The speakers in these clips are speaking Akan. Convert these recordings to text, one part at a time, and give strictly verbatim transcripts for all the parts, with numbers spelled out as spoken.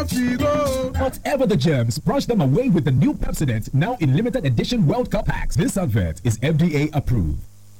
Whatever the germs, brush them away with the new Pepsodent, now in limited edition World Cup packs. This advert is F D A approved.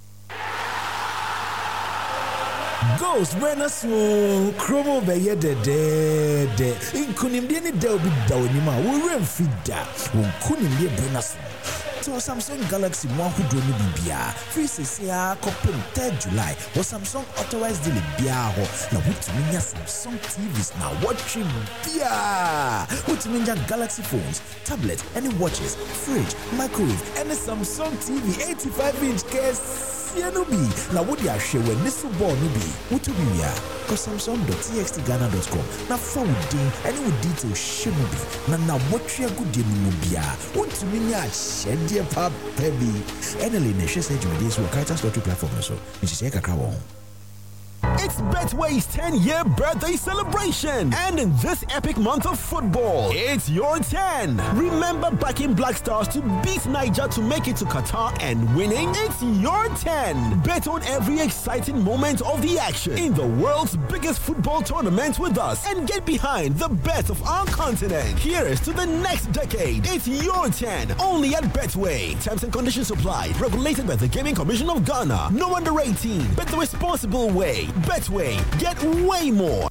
Ghost Renaissance, Chromo Bayer de de de. Inkunimdi ni del bi dawnima. We remfida. Unkunimdi Renaissance. So Samsung Galaxy one hundred ni bibia. Free C C A kopim third July. Or Samsung authorized dili bia ho. Na wutiminya Samsung T Vs na watching bia. Wutiminya Galaxy phones, tablets, any watches, fridge, microwave, any Samsung T V eighty-five inch case. Nubi na wodi ahwe we nisu ball nubi utubia ko samsung dot t x t ghana dot com na founding any with detail shemubi na na wotwe agudie mu bia untumi nya hyede pa baby enely na hwe sage media so Kaitas Lottery platform so nti se kakra won. It's Betway's ten-year birthday celebration, and in this epic month of football, it's your ten. Remember backing Black Stars to beat Niger to make it to Qatar and winning? It's your ten. Bet on every exciting moment of the action in the world's biggest football tournament with us and get behind the best of our continent. Here's to the next decade. It's your ten, only at Betway. Terms and conditions apply. Regulated by the Gaming Commission of Ghana. No under eighteen. Bet the responsible way. Betway, get way more.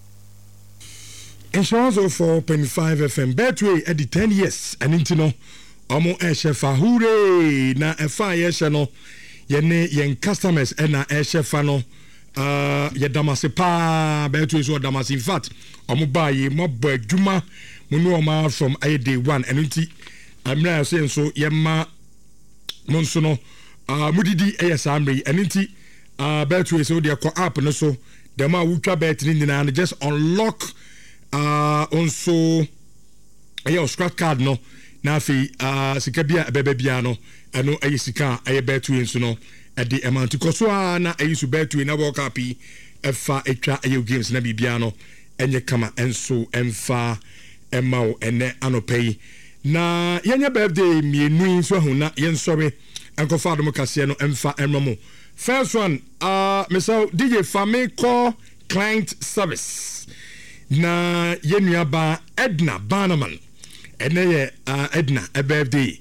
Insurance of four point five F M. Betway at the ten years. And into no, Omo Eshefa, hooray! Na Efa Yeshano, Yene Yen customers, and na Eshefano, uh, Yadamasipa, Betway so Damas. In fact, Omo Baye, Mob Juma, Munuoma from A day one. And into I'm now saying so, Yema Monsono, uh, Mudidi A S Amri, and into Uh, Betway so they call app no so the ma wucha bet ni na just unlock uh also ayo scratch card no na fi uh sika bia bebe bia no eno ayi sika ayi Betway so no e the amount ko so na ayi su Betway na world cup e fa etwa ayi games na bibia no enye kama enso emfa emao ene anopei na yenya birthday mienu so hu na yen sorry enko fa do kase no emfa emmo. First one, uh, Mister D J Fame call client service. Na yenuaba Edna Bannerman. Ene uh, Edna a birthday,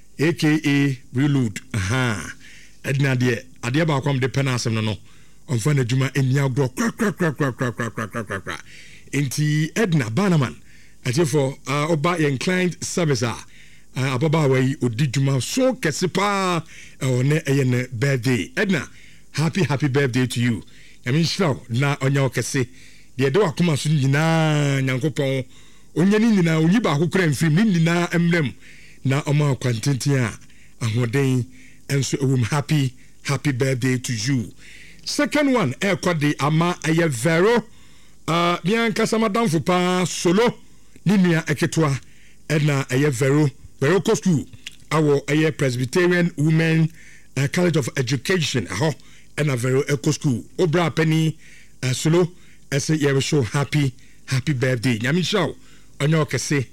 aka Reload. Aha. Edna de adia ba kwam de penasem no no. Onfa na djuma enia gro kra kra kra kra kra kra kra kra kra. Enti Edna Bannerman. Ati for uh, oba yen client service ah. Uh, ababa wai odi djuma so kese pa one eye birthday. Edna, happy happy birthday to you. I mean show na onya kese de de wakoma so nyina nyankopon onya ni nyina onyi ba akokora mfiri ni nyina emrem na oma kwantenti a ahoden enso ewum happy happy birthday to you. Second one e kwade ama eye vero uh bian kasama danfo pa solo ni nua eketwa Edna eye vero Vero School, our a Presbyterian Women uh, College of Education, uh, and a Vero Eco School. Obra Penny, uh, solo, as a year show happy, happy birthday. Yami show, on your case,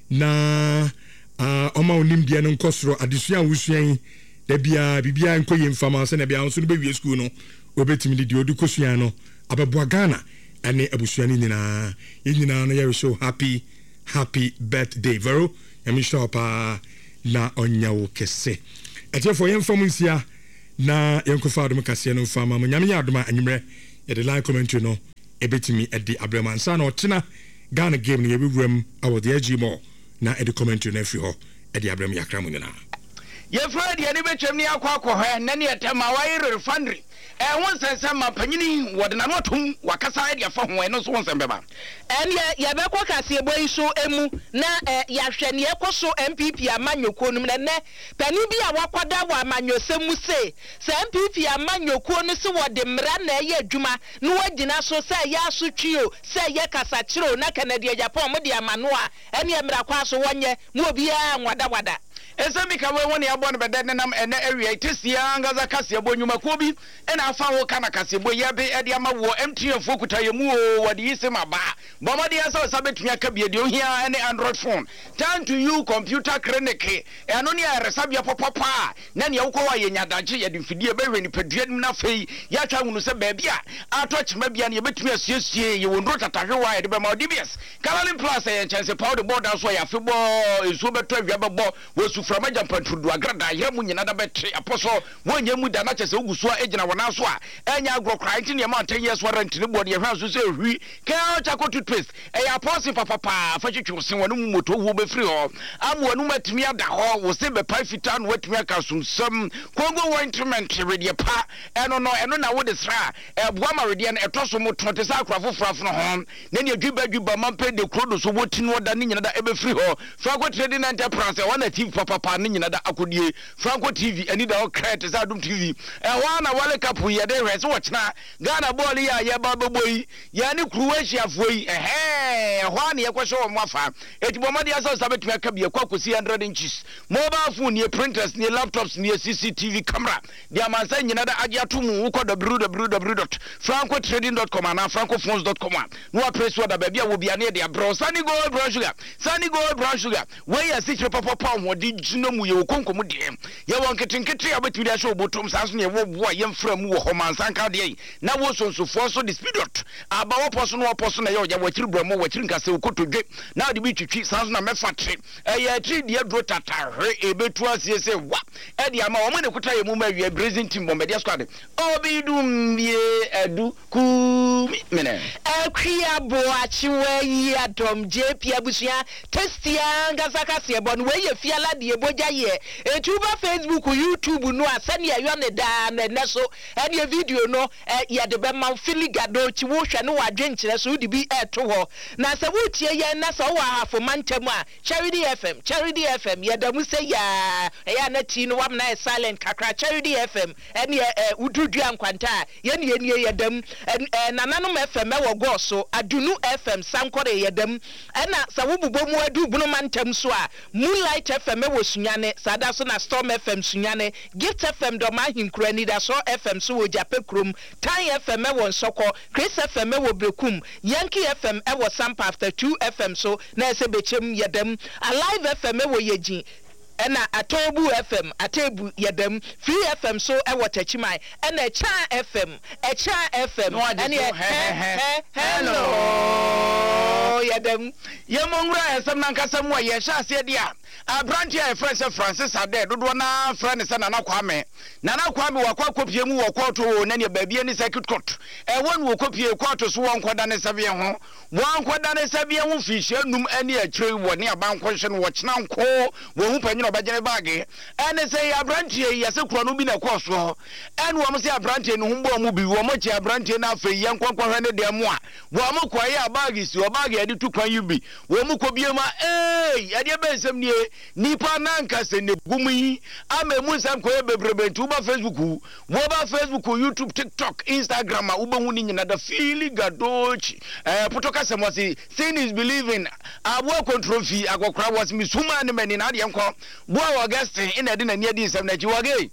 na, uh, Oma Nimbia non Costro, addition, Wusian, Debia, Bibia, and Koyim Farmers, and Abia, so the baby school, no, Obetim di Diodu Cosiano, Ababuagana, and the Abusian in a, in a year show happy, happy birthday, Vero. Yami shopa na onyawo kese ete for yen famunsia na yenkofa adom kase no fama mo nyame adom anyimre ye de line commentary no ebetimi e de abremansa na otena Ghana game no yebewuram awo de agimo na e de commentary na fi ho e de abrem yakra mu nyina ye fra de ne betwem ne akwa akwa ho na ne etema wai refundry eh won sense ma panyini wode na notum wakasa de afa ho eno so won sembe ba en ye ye be kwa kase boy so emu na ya hwe ne ekoso M P P amanyoko num ne pani bi a wakwada wa amanyosem se se M P P amanyoko no se wode mra na ye adwuma no wagina so se ya so twio se ye kasa kiro na Canada Japan mo de amano a en ye mra kwa so wonye mo obi a nwada wada ese mi ka we woni abo no bede nenam ene area itesia ngaza kase abo nyuma ko bi ena afa wo kana kase bo ye be e de ama wo M T N fo kuta ye mu o wode yise maba bomo de asa sa betumi aka bi de ohia ene Android phone turn to you computer clinic eno ne resabia popapa na ne wo wa ye nyadaje ye de mfidie be hwe ni padua nim na fei ya twa hunu se ba bia ato chima bia ne betumi asiesie ye wondro tatahwe wa ye de be ma D B S Caroline Plus ye chance powder board aso ya febo esu beto awia bebo wesu frama jampantudu agrada ye mu nyina da betre aposo wonye mu da na chese oguso egina wona so a enya agrokra nti ne ma ten years warranty ne board ye hwa so se hwi ka chako toothpaste e ya posi papa pa fa twetwe sen wonu mu moto wo be free ho am wonu matimi ada ho wo se be pa fita no watimi aka sunsam kongo ointment ready pa eno no eno na wo de sra e boa ma ready na etoso mo tonte sa akrafo frafo no ho na ne adwiba adwiba mampe de krodo so wotini wo da ne nyina da e be free ho Franco Trading Enterprise wana T V papa pa ne nyina da akodie Franco T V ani da o credit za dum T V e wana wale kapu ye de hwese wo chena Ghana ball ya ye ba beboyi ya ni Croatia foi ehe hwana ye kwhwe wo mwafa etibomade ya so sabetumi aka bia kwakosi one hundred inches mobile phone ne printers ne laptops ne C C T V camera dia mansa nyina da age atomu wo w w w dot franco trading dot com na francophones dot com no a press wo da ba bia wo bia ne dia bro Sunny Gold Brown Sugar Sunny Gold Brown Sugar we ya secret papa pa ho di gino mu ye wo konkomu de ye won ketenkete abetumi da show botom sa so ne wo bo ye mfra mu wo ho mansa nka de na wo sonsofo so dispute aba wo poso no wo poso na ye oja wo chiri bramo wo chiri nkase wo kotodwe na de bi twitwi sa so na mefatre e ye tri de dro tata hwe ebetu asie se wa e de ama wo mo ne kuta ye mu ma wie blazing team bombedia squad obi dum ye edu ku mene akria bo achiwe yi adom J P abusua testia ngazaka se bon we ye fiala de eboja ye etuba Facebook YouTube no asane ya yone da na neso ene video no ye de be man filigado chi wo hwe no wadwenkyere so de bi eto ho na se wo tie ye na so wa hafo mantam a Charity F M Charity F M ye da mu se ya ya na ti no wam na silent kakra Charity F M ene ududu ankwanta ye ne ye ye dam nananom F M e wo go so adunu F M sankore ye dam ena sa wo bubo mu adu bunu mantam so a Moonlight F M e wo sunyane sada so na Storm F M sunyane Gift F M do ma hinkura ni da so F M so wo jape krom Tan F M e wo nsoko Chris F M e wo brekum Yankee F M e wo Sampa After two F M so na ese bechem yedem Alive F M e wo yegin ena Atobu F M Atebu yedem Free F M so e wo Tachimai ena Cha F M Echa F M ene hello yedem yemongra esem nankasem wa ye sha ase dia abranti e friend Francis Ade dodo na friend se Nana Kwame Nana Kwame wakwa kopie mu wakoto na ne baabie ni circuit court e won wo kopie court so won koda ne sabie ho won koda ne sabie ho fihye num ani akire wo ne abanko hye no wo kyena nko wo hu panyi no bagene baage ene se abranti e yase kuro no bi na koso ene wo mo se abranti no humbo mu bi wo mo che abranti na afa ye nkonkon hwe ne de mu a wo mo kwaye abaage si obaage ade tu kwan yubi wo mo kobie ma eh ade be nsem nie nipa nanka se ne gumi amemu nsam ko bebrebe ntu ba Facebook wo ba Facebook YouTube TikTok Instagram a ubehu ni nyina da fili gadochi eh putoka semwasi sin is believing abo controversy akokra was misuma ne mani na de enko bo Augustine ina de na ni adi nsam na ji wage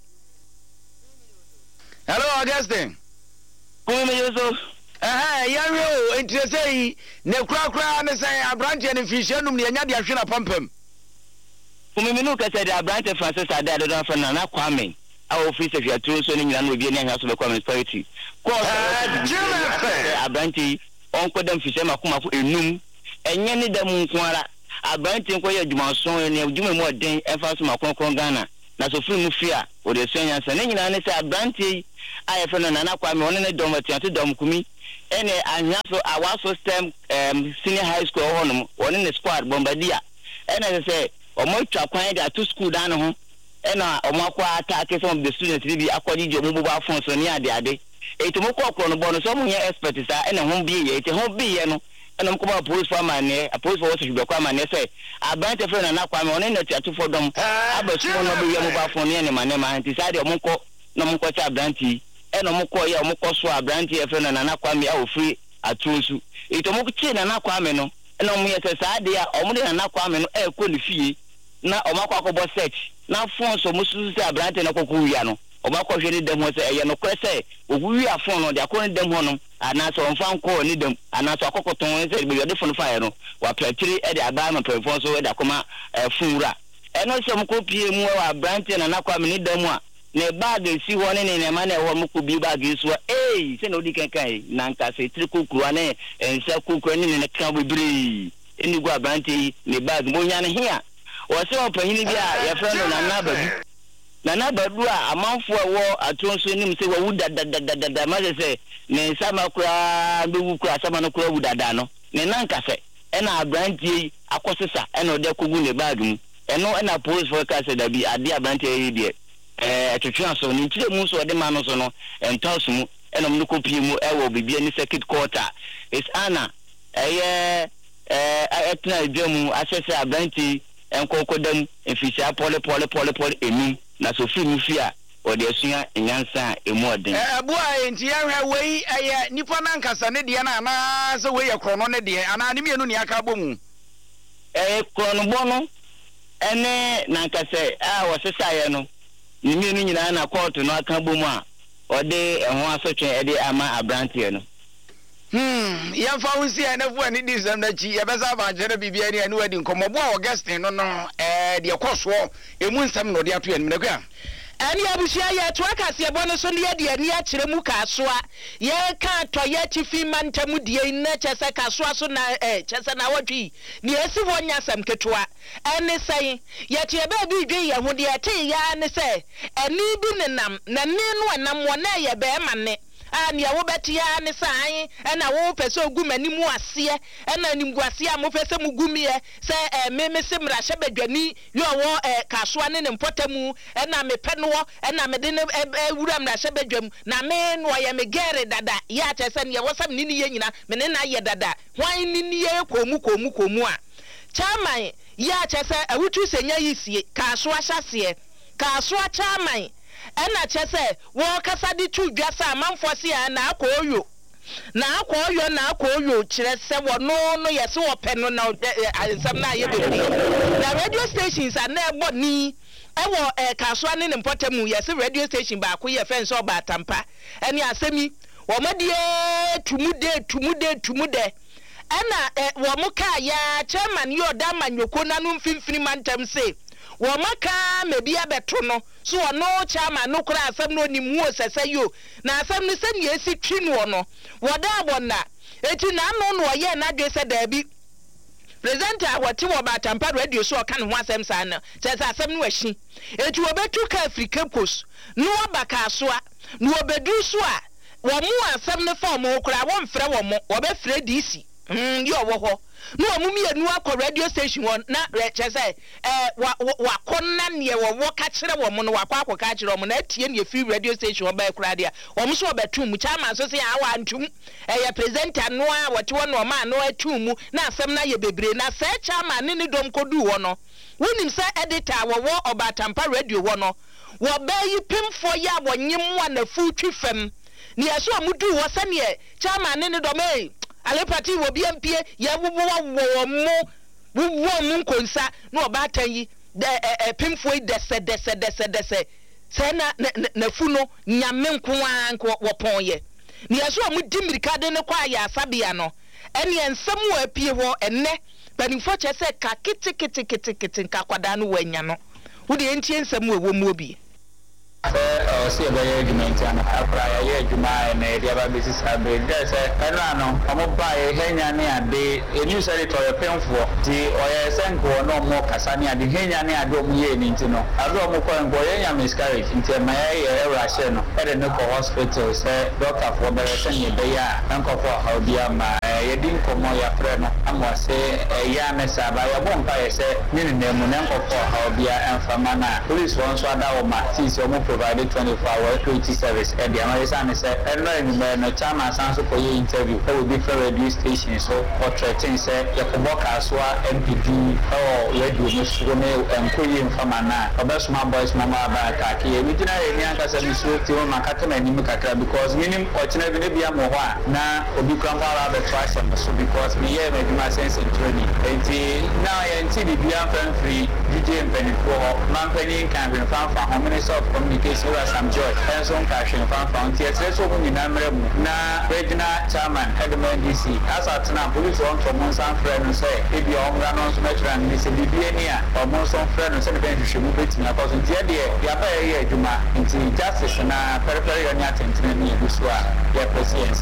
hello Augustine ko me yoso eh ya ro entresei ne kura kura ne sai abrante ne fishanum ne nya de ahwe na pampam Umeminu kasa da Abrante Francis Ade do don fa Nana Kwame a office of your so ni nyina no bi ni ahia so be kwame authority ko Abrante on ko dam fise makoma fo enum enye ni dam nkwara Abrante ko ye adwuma so ni adwuma mu oden e fa so makonkon Ghana na so firi mu fia o de so nyansa ni nyina ne se Abrante a ye fa Nana Kwame on ne dom atiate dom kumi ene ahia so awa so stem um, senior high school honum on ne squad Bombardier ene se omo twa kwan da to school dan ho ena omo akwa attack some of the students bi akwaji jo mubu ba phone so ni ade ade eto mo kwa kwa no bono so mo nya expert sa ena ho bi ye ete ho bi ye no ena mo ko police for man ne a police for what should be kwa man ne say Abrante friend na kwa me oni na ti atufo dom abasu no bi ye mo ba phone ne man ne man ti sa de mo ko no mo ko cha Abrante ena mo ko ye mo ko so Abrante friend na na kwa me a ofri atuosu eto mo ko chi na na kwa me no ena mo ye say sa de a omo de na na kwa me no e ko ni fie na ọmakọ akọbọ search na phone so mususu sɛ abrante na kɔkɔ wia no ọmakọ hwɛ ne dɛm ho sɛ ɛyɛ no kɔrɛ sɛ ogu wia phone no de akɔ ne dɛm ho no anaasɛ ɔmfa nkɔ ne dɛm anaasɛ akɔkɔtɔn sɛ baabi ɔde phone fa yɛ no wapɛtiri ɛde aba no pɛfɔn so ɛde akɔma phone wura ɛno sɛ mkɔ pie mu wɔ abrante na nakɔ amene dɛm a ne bag si hɔ ne ne ne ma na ɛwɔ mkɔ bi bag so eh sɛ na odi kankan na nka sɛ tiri kokuru ne nsa kokuru ne ne kan bebree eni gu abrante ne bag mo nya ne hia wɔsɛ ɔpanyin bi a yɛfrɛ no nana badu nana badu a amanfo a wɔ atoro so nim sɛ wɔwu dadadadada ma sɛ ne nsa ma kura bewu kura sama no kura wu dada no ne nanka sɛ ɛna abrante yi akɔsesa ɛna ɔde kogu ne bag mu ɛno ɛna police forecast da bi ade abrante yi deɛ eh twetwe so ne ntire mu so ɔde ma no so no ɛntɔso mu ɛna mo kopie mu ɛwɔ bibia ne circuit court a is ana ɛyɛ eh ɛtena adwamu asɛsɛ abrante enkokodam efisia pole pole pole pole enum na so fi mu fi a ode asua enyansa emu oden eh abu a enti ya hwe wei eye nipa na nkasa ne de na na se wei ye krono ne de ana ne mienu ne aka bomu eh krono bono ene na nkasa a wo sesaye no ne mienu nyina na court no aka bomu a ode ehon asotwe ede ama abrante no Hmm, ya fa unsi ene fu ani disem na chi ya besa ba jere bibia ni anu adi nkomo bo a Augustine no no eh de koso emu nsam no de ato ya nimna kwa ani abushia ye to akase bo no so ne ye de ani a kire mu kasoa ye ka to ye chifi mantamu de na chese kasoa so na eh chese na wotwi ne esi ho nya sam ketoa ene sai ye te ba bi dwe ye ho de te ya ne sai ani bi ne nam na ne no enam wo na ye be ma ne ani awo betia ne sai ena wo pese ogu manimu ase ena nimgu ase a mo pese mugumie se eh, me me se mra hye badwani yo wo eh, kasoa ne ne mpotamu ena me pe no ena me de ne ewura mra hye badwam na me no ye me gere dada ya chese ne wo sam ni ni ye nyina me ne na ye dada hwan ni ni ye komu komu komu a chairman ya chese awutu senya yisie kasoa hyase kasoa chairman ena chese wo kasa di tu dwasa amanfo se ya na akoyo na akoyo na akoyo kire se wo no no yese wo pe no na ansam na ye bebre na radio stations ana ebo ni ewo e kasoa ne ne mpotamu yese radio station ba ko ye fence oba tampa ene asemi wo modie tumude tumude tumude ena wo mo ka ya chairman yo da manyoko na no mfimfini mantam se wo maka mebi abeto no so no chama no kura asem no nimu osese yo na asem no se ne esi twi no no wo da abonna eti na no no ye na dwe se da bi presenter wati wo batampa radio so ka ne ho asem sa na se se asem no ahyi eti wo betu ka Africa Coast no abaka soa no obedu so a wo mu asem no fa mo kura wo mfre wo mo wo be fre D C mm yo wo ho no amumi enu akọ radio station won na reche say eh wa konna ne wo wo ka kire wo mo no wa kwa akọ ka kire wo na tie ne free radio station oba ekura dia wo mo so obetum mu chama so say awa antum eh ya presenter no a wote wo no ma no atum mu na asem na ye bebre na se chama ne ne dom kodu wo no wonim say editor wo wo Obatampa radio wo no wo ba yi pemfo ya wo nyim wa na fu twifam ne yeso amudu wo se ne chama ne ne dom eh ale party wo bi ampie ya wuwo wo mo wuwo mu nkonsa na obatan yi de pemfo dese dese dese dese se na na fu no nyame nkoa nko wo ponye ne yeso mu dimirika de ne kwa ya asabia no ene ensem wo apie ho enne banifo che se ka kiti kiti kiti kiti nka kwada no wanya no wo de entie ensem wo mu obi eh see be argument and afra ya adwuma na dia ba besi sabe there say ena no omo ba e henya ne ade enu sari to yepemfo ti oye senko no mo kasa ne ade henya ne ade omo ye ni ntino ade omo ko enko ye nya miscarriage nti ma ye ye rashe no ede no ko hospital say doctor for be senye be ya enko for how dia ma ye din ko mo ya frɛ no amo se ya ne saba ya bon pa ye se ni ne mu ne enko for how dia enfama na police won so ada o ma ti se omo provided twenty-four hour security service and the American say and no no chama sanso for your interview for different radio stations so for threatening say yakobo kaswa M P D or radio no me enkoyi mfama na obesuma boys mama ba ka ke we dina eni aka say so ti o makata na nim kakra because minim ochina bi ne bia mo ho na obi kran fara be trash am so because me here me duma sense training enti Now, you see the Bian free D J and Penny for Mampany can be found from Minister of Communication with some joy. And some cash in found from T S S over in Amram. Now, Regina Chairman, Edmund D C. As at now, police on from Monsan Friend and say, if you are on Ranos Metro and Miss Libya or Monson Friend and send a bench, you should move it to me. Because in the idea, you are very Juma into justice and a periphery on your attention in Buswa, your president.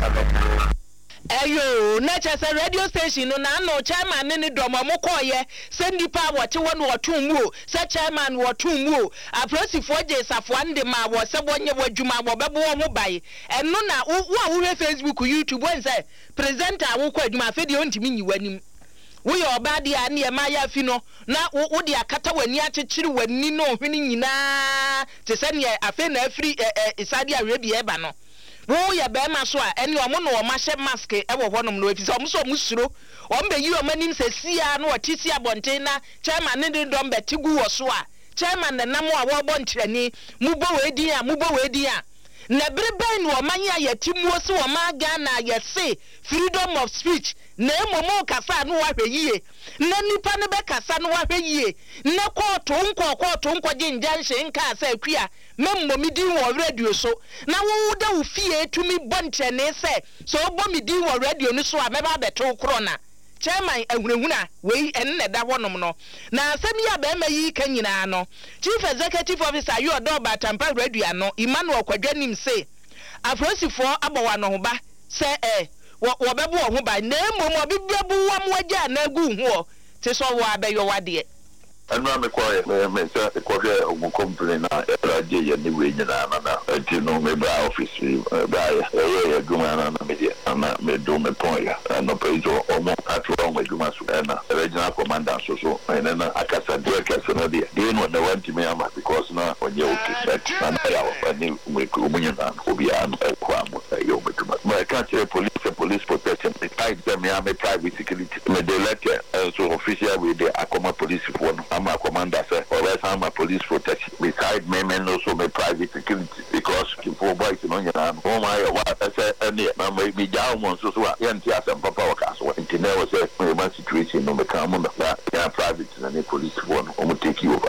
Eyo na chese radio station no na no chairman ne domo mo koye se nipa wo che won wo tum mu se chairman wo tum mu aprosifo je safo ande ma wo se bonye wadwuma wo bebo ho bai eno na wo wo we Facebook YouTube won se presenter wo kwa adwuma fe de ontimi nyi wanim wo ye oba de a ne ma ya fi no na wo de akata wani akyekyere wani no hwene nyina te se ne afe na afri isade awe bi eba no wo ya be ma so a ene omo no o ma hye mask e wo honom no efisi omo so omo suro o mbe yi o manim se sia no o tisi abonten na chairman ne de dom betigu wo so a chairman ne nam a wo bontrani mubo we din a mubo we din a na breben wo manya ya timuo se wo ma Ghana ya se freedom of speech na emomo kasa no wa hweyie na nipa ne be kasa no wa hweyie na koto nko koto nko jinjanhye nka asa akua memmo mi din wo radio so na wo da wo fie tumi bontrene se so obo mi din wo radio ni so a meba beto kro na chairman ahunahuna we enne da honom no na asem ya be ma yi ka nyina no chief executive officer you odo ba Tampa radio no Emmanuel Kwadwanim say afrosifo abawa no ho ba se eh wo bebo ho ba na emom obibebu wa mo agya na agu ho te so wo abeyo wade and I'm a quiet man, sir. The quarter of complain. I did any way in an you know, maybe office by a woman and media, and I may do my point. And no praise or more at wrong with Jumas and original commander. So, and then I can say, workers and idea. They know the one to me, because now when you're and I knew we could be a quam. But I can't say police and police protection. I them, I'm a private security. May they let you so official with the Akoma police for I'm a commander, sir, or else I'm a police protection. Beside me, men also my private security because for boys in on your arm. Oh my, what I said, and I may be down once so what? And yes, and Papa Castle. And there was a one situation on the common that they are private and the police one will take you over.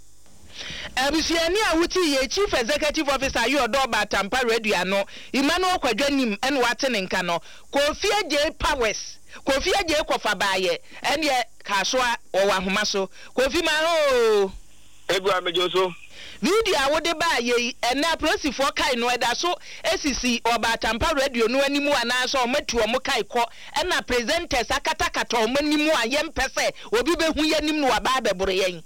Abisiani awuti ye chief executive officer you odo ba Tampa radio no Emmanuel Kwadwanim en watene nka no Kofi J Powers Kofi J Kofa baye en ye kasoa o wa homa so Kofi ma ho Ebu amejoso video awode baye en na prosifo kai no eda so esisi oba Tampa radio no animu ana so matu o mo kai ko en na presenters akata kata o manimu a yempese obi behu yanim no aba abebore yen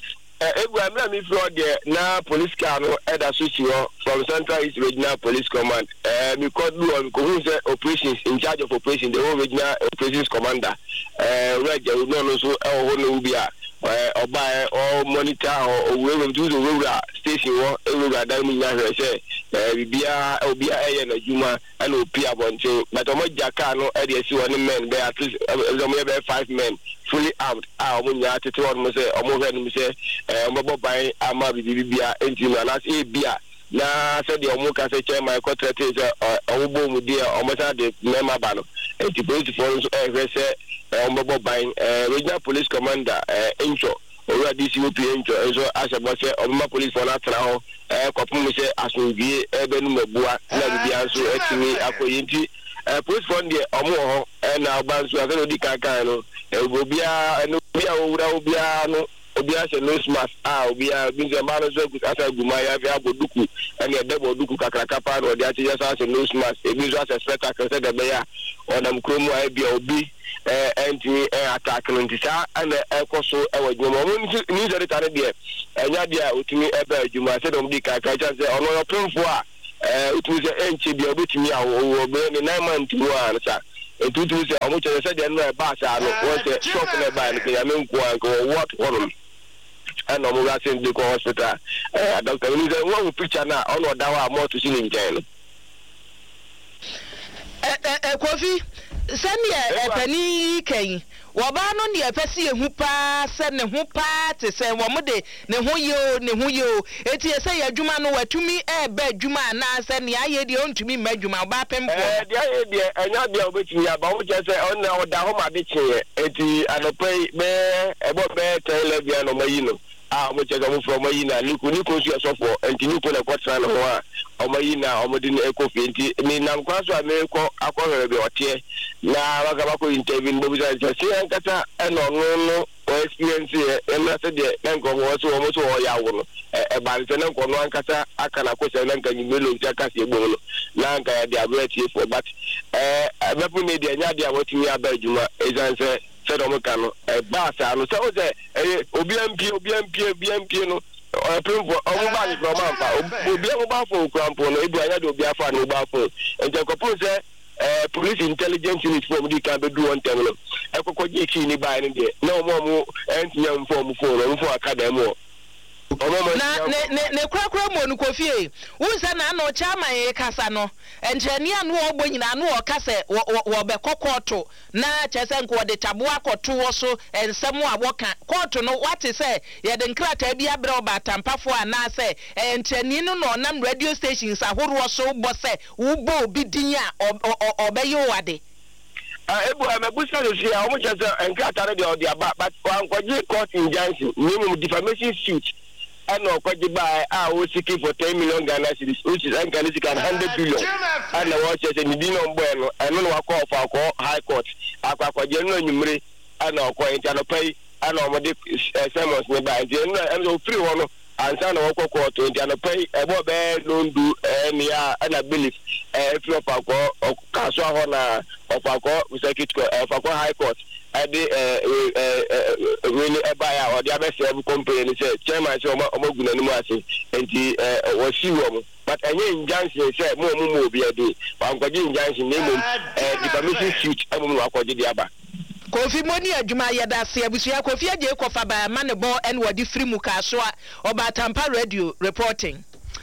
Ebu amra mi fro de na police car no eda so si from Central East Regional Police Command. Eh mi code do on ko say operations in charge of operation the whole regional operations commander. Eh we no no so e ho no bi a eh oba o monitor o we we do the station wo e we ga dan mi nya hwe say eh bibia obi a eye na juma and opi abonte but o mo jaka no e de si one men be at least be five men fully armed. Ah o mo nya tete won mo say o mo hwe no say eh mo boban ama bibia enti na na e bia na said the omuka say chairman contract is o bo mu dia o mo sa de member ba no enti police for so e say o mo boban regional police commander eh intro o D C O P intro so asabo say o mo police for na tra ho eh kopum say asunwie e be no mabua na bibia so etimi akoyenti eh police for de o mo ho na oban so afi odi kankan no e obia no bia owura obia no obia se no smart ah obia binze mano so ku asa guma ya fi aboduku ene debo duku kakraka pa no de ache sa se no smart e bi so asa spectacle se de be ya onam kromu a bia obi eh enti eh attack no ntisa ene ekoso e wadwuma mo ni zere tare de enya dia otumi e ba adwuma se dom di kaka cha se ono yo pemfo a eh otumi se enche bia obetumi a wo be ne nine month wo an sa etutu se omo che se de no e ba sa no wo se shop na ba ne ya menko an ko what one and no more in the hospital. Uh, Doctor Lisa, one picture now on what our more to see in jail. Kofi, send me a penny cane. Woba no ne efesi ehu pa se ne ho pa te se wo mo de ne ho yo ne ho yo eti ese ya adwuma no watumi e ba adwuma na se ne aye de ontumi ma adwuma oba pempo eh de aye de enya de obetumi aba wo je se on na oda ho ma de kye eti anopai be ebo be tele bia no mayi no a mo che ga mo from mayi na liku liku so sofo enti liku na kwatra no ho a o mayi na o mo de ekofi enti ni nam kwaso a me ko akohwere be ote na waga bako intervene bo bi se se nkata e no no no o experience e na se de nko mo so mo so o ya wo no e ba se na nko no ankata aka na ko se na nka nyimelo nti aka se egbo no na nka ya de abeti for but eh abepu ne de nya de a watimi aba adwuma ezanse se do mo ka no e ba sa no se o se obi ampi obi ampi obi ampi no o pempo o mo ba ni from ampa obi o ba fo krampo no edu anya de obi afa no ba fo enti ko pon se eh police intelligence unit for di ka be do on tem no e kokko ji ki ni ba ni de na o mo mo entinya mfo mo fo no mfo academy na ne ne ne krakra mo no kofie unsa na na o chama e kasa no entrani anu ogbo nyina anu o kase wo be kokoto na chese nko de tabo akoto wo so ensem a woka koto no wate se ye de nkrata bia bre obatampafo ana se entrani no no nam radio stations ahoro so bo se wo bo obi din a obeyi wade ah ebu amebusa no sia o mo chese nkrata no de o de aba but wankwaje court injunction minimum defamation suit and no kwaji buy ah we seeking for ten million Ghana cedis which is Ghana cedis one hundred billion and the watch say ni no mbo and no wa call for call high court akwa kwaji no nyumre and no kwa inter no pay and no de sermons ni buy and no free one and san no kwa court inter no pay e bo be no do ni ya and a belief e free of akwa kaso ho na okwa circuit court e fa high court ade eh eh really ebaya or the other serve company say chairman say omo gunanu mu ase enti eh wo si wo but enye injunction say mo mo mo obi ade wankwaje injunction na mo eh defamation suit amo mo akwaje di aba Kofi moni adwuma yeda se abusua Kofi aje kofa ba ma ne bo en wodi free mu ka so a Obatampa radio reporting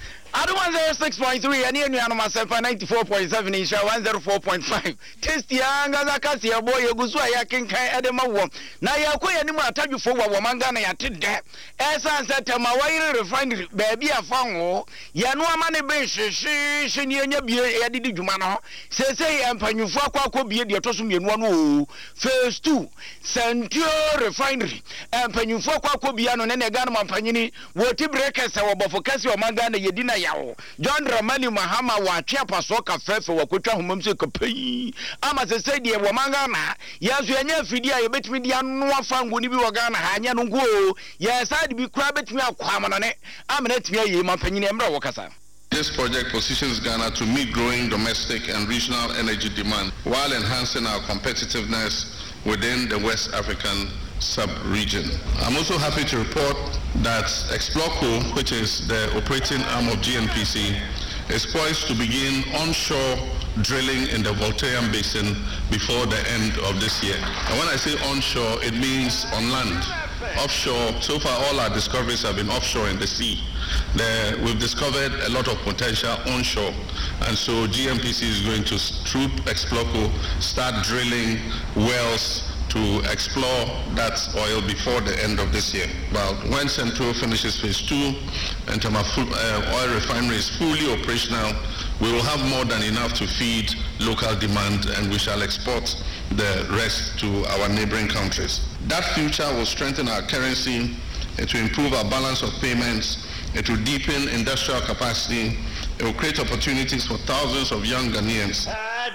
I don't want to six point three and you know myself ninety-four point seven in one oh four point five. Test yanga za kasi ya boy yeguzwa ya kinkai edema wo. Na ya kwa ya nimu ataju fo wa wamanga na ya tide. Esa ansete mawairi refinery baby afango. Ya nuwa mani ben shishi shini yenye biye ya didi jumano. Sese ya mpanyufua kwa kwa biye diya tosu mienuwa no. Phase two. Sentio refinery. Mpanyufua kwa kwa biya no nene gana mpanyini. Woti brekesa wabafokasi wamanga na yedina yawo John Ramani Mahama wa chia paso ka fefe wa kwetwa homamse kapai ama se se die wo manga na yaso enya fidi a yebetimi dia no afa ngoni bi woga na ha anya no ngo ya side bi kura betimi akwama no ne amana timi ayi mapanyine emra wo kasa. This project positions Ghana to meet growing domestic and regional energy demand while enhancing our competitiveness within the West African sub-region. I'm also happy to report that Exploco, which is the operating arm of G N P C, is poised to begin onshore drilling in the Voltairean Basin before the end of this year. And when I say onshore, it means on land. Offshore, so far all our discoveries have been offshore in the sea. The, we've discovered a lot of potential onshore, and so G N P C is going to, through Exploco, start drilling wells to explore that oil before the end of this year. Well, when Central finishes phase two and Tama uh, oil refinery is fully operational, we will have more than enough to feed local demand, and we shall export the rest to our neighboring countries. That future will strengthen our currency, it will improve our balance of payments, it will deepen industrial capacity, it will create opportunities for thousands of young Ghanaians.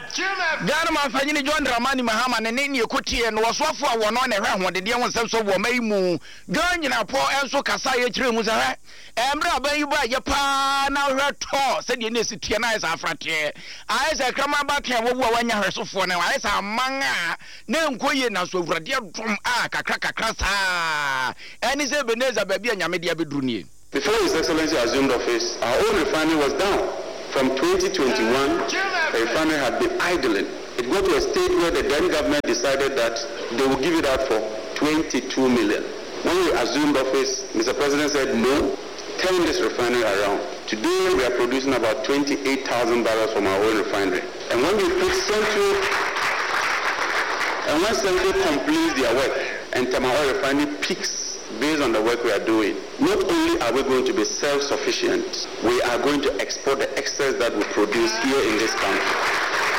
Ghana mafanyini John Ramani Mahama ne ne ekotie no wasofo a wono na hwe ahode won sem so wo mai mu ganyina po enso kasa ye kire mu sa emra aban yi ba ye pa na hwe to se de ne sitie na isa afrate ai se krama ba tia wo wo wanya hwesofo na ai sa manga ne nkoye na so awurade dom a kakra kakra sa eni se beneza ba bia nyame de abeduru nie. Before His Excellency assumed office, our own refinery was down. From twenty twenty-one, the refinery had been idling. It got to a stage where the then government decided that they would give it out for twenty-two million. When we assumed office, Mister President said, no, turn this refinery around. Today, we are producing about twenty-eight thousand barrels from our own refinery. And when we put Central, And when Senko completes their work and Tema Oil Refinery peaks based on the work we are doing, not only are we going to be self-sufficient, we are going to export the excess that we produce here in this country.